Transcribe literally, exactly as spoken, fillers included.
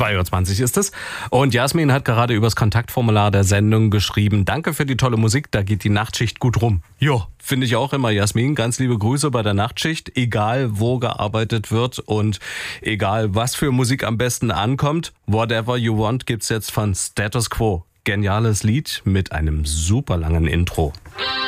zwei Uhr zwanzig ist es. Und Jasmin hat gerade übers Kontaktformular der Sendung geschrieben, danke für die tolle Musik, da geht die Nachtschicht gut rum. Ja, finde ich auch immer, Jasmin. Ganz liebe Grüße bei der Nachtschicht, egal wo gearbeitet wird und egal was für Musik am besten ankommt. Whatever You Want gibt's jetzt von Status Quo. Geniales Lied mit einem super langen Intro.